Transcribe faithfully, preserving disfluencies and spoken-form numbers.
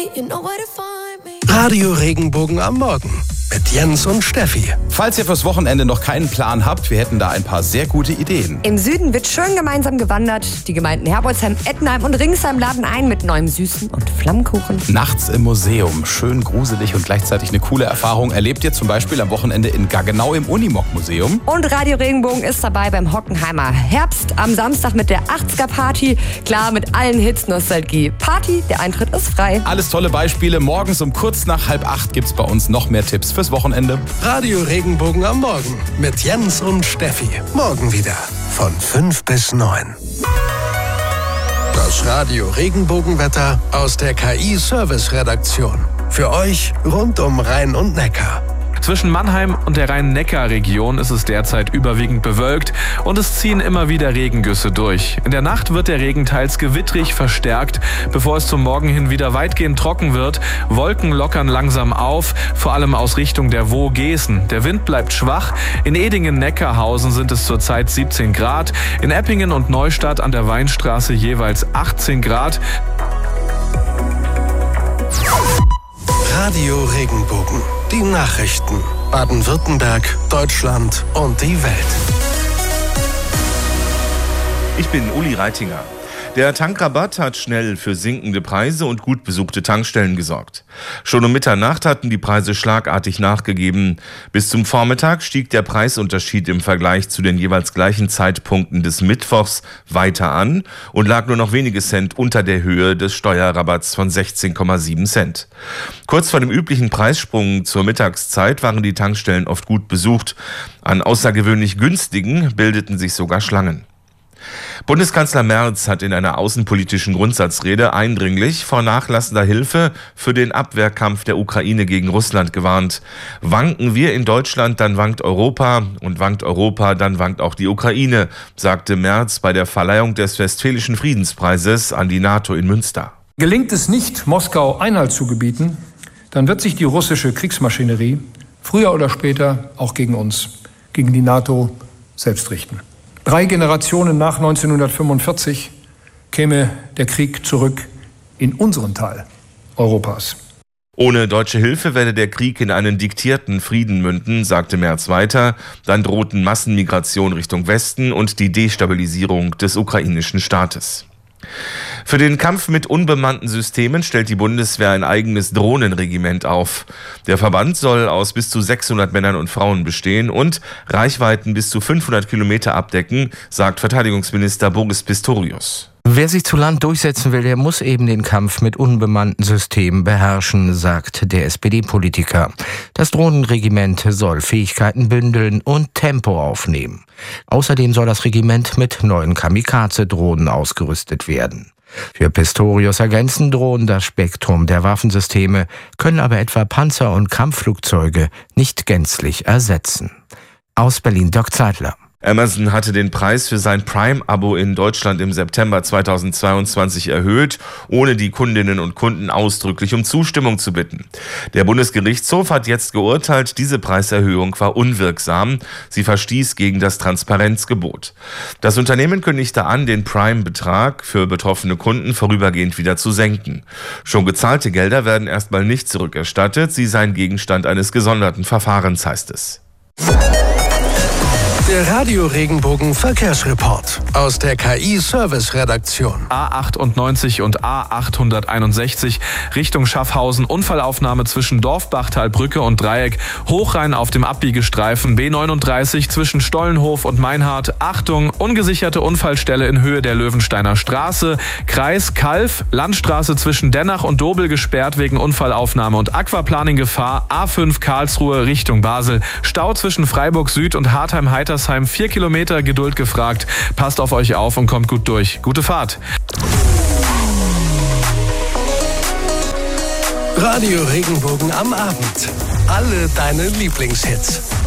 Radio Regenbogen am Morgen mit Jens und Steffi. Falls ihr fürs Wochenende noch keinen Plan habt, wir hätten da ein paar sehr gute Ideen. Im Süden wird schön gemeinsam gewandert. Die Gemeinden Herbolzheim, Ettenheim und Ringsheim laden ein mit neuem Süßen und Flammkuchen. Nachts im Museum. Schön gruselig und gleichzeitig eine coole Erfahrung erlebt ihr zum Beispiel am Wochenende in Gaggenau im Unimog-Museum. Und Radio Regenbogen ist dabei beim Hockenheimer Herbst am Samstag mit der achtziger-Party. Klar, mit allen Hits Nostalgie. Party, der Eintritt ist frei. Alles tolle Beispiele. Morgens um kurz nach halb acht gibt's bei uns noch mehr Tipps fürs Wochenende. Radio Regenbogen am Morgen mit Jens und Steffi. Morgen wieder von fünf bis neun. Das Radio Regenbogenwetter aus der K I-Service-Redaktion. Für euch rund um Rhein und Neckar. Zwischen Mannheim und der Rhein-Neckar-Region ist es derzeit überwiegend bewölkt und es ziehen immer wieder Regengüsse durch. In der Nacht wird der Regen teils gewittrig verstärkt, bevor es zum Morgen hin wieder weitgehend trocken wird. Wolken lockern langsam auf, vor allem aus Richtung der Vogesen. Der Wind bleibt schwach. In Edingen-Neckarhausen sind es zurzeit siebzehn Grad, in Eppingen und Neustadt an der Weinstraße jeweils achtzehn Grad. Radio Regenbogen. Die Nachrichten. Baden-Württemberg, Deutschland und die Welt. Ich bin Uli Reitinger. Der Tankrabatt hat schnell für sinkende Preise und gut besuchte Tankstellen gesorgt. Schon um Mitternacht hatten die Preise schlagartig nachgegeben. Bis zum Vormittag stieg der Preisunterschied im Vergleich zu den jeweils gleichen Zeitpunkten des Mittwochs weiter an und lag nur noch wenige Cent unter der Höhe des Steuerrabatts von sechzehn Komma sieben Cent. Kurz vor dem üblichen Preissprung zur Mittagszeit waren die Tankstellen oft gut besucht. An außergewöhnlich günstigen bildeten sich sogar Schlangen. Bundeskanzler Merz hat in einer außenpolitischen Grundsatzrede eindringlich vor nachlassender Hilfe für den Abwehrkampf der Ukraine gegen Russland gewarnt. Wanken wir in Deutschland, dann wankt Europa, und wankt Europa, dann wankt auch die Ukraine, sagte Merz bei der Verleihung des Westfälischen Friedenspreises an die NATO in Münster. Gelingt es nicht, Moskau Einhalt zu gebieten, dann wird sich die russische Kriegsmaschinerie früher oder später auch gegen uns, gegen die NATO selbst richten. Drei Generationen nach neunzehnhundertfünfundvierzig käme der Krieg zurück in unseren Teil Europas. Ohne deutsche Hilfe werde der Krieg in einen diktierten Frieden münden, sagte Merz weiter. Dann drohten Massenmigration Richtung Westen und die Destabilisierung des ukrainischen Staates. Für den Kampf mit unbemannten Systemen stellt die Bundeswehr ein eigenes Drohnenregiment auf. Der Verband soll aus bis zu sechshundert Männern und Frauen bestehen und Reichweiten bis zu fünfhundert Kilometer abdecken, sagt Verteidigungsminister Boris Pistorius. Wer sich zu Land durchsetzen will, der muss eben den Kampf mit unbemannten Systemen beherrschen, sagt der S P D-Politiker. Das Drohnenregiment soll Fähigkeiten bündeln und Tempo aufnehmen. Außerdem soll das Regiment mit neuen Kamikaze-Drohnen ausgerüstet werden. Für Pistorius ergänzen Drohnen das Spektrum der Waffensysteme, können aber etwa Panzer und Kampfflugzeuge nicht gänzlich ersetzen. Aus Berlin, Dirk Zeitler. Amazon hatte den Preis für sein Prime-Abo in Deutschland im September zweitausendzweiundzwanzig erhöht, ohne die Kundinnen und Kunden ausdrücklich um Zustimmung zu bitten. Der Bundesgerichtshof hat jetzt geurteilt, diese Preiserhöhung war unwirksam. Sie verstieß gegen das Transparenzgebot. Das Unternehmen kündigte an, den Prime-Betrag für betroffene Kunden vorübergehend wieder zu senken. Schon gezahlte Gelder werden erstmal nicht zurückerstattet. Sie seien Gegenstand eines gesonderten Verfahrens, heißt es. Der Radio Regenbogen Verkehrsreport aus der K I-Service-Redaktion. A achtundneunzig und A achthunderteinundsechzig Richtung Schaffhausen. Unfallaufnahme zwischen Dorfbachtalbrücke und Dreieck. Hochrhein auf dem Abbiegestreifen. B neununddreißig zwischen Stollenhof und Meinhardt. Achtung, ungesicherte Unfallstelle in Höhe der Löwensteiner Straße. Kreis Kalf. Landstraße zwischen Dennach und Dobel gesperrt wegen Unfallaufnahme und Aquaplaning-Gefahr. A fünf Karlsruhe Richtung Basel. Stau zwischen Freiburg Süd und Hartheim-Heitersheim. Vier Kilometer, Geduld gefragt. Passt auf euch auf und kommt gut durch. Gute Fahrt. Radio Regenbogen am Abend. Alle deine Lieblingshits.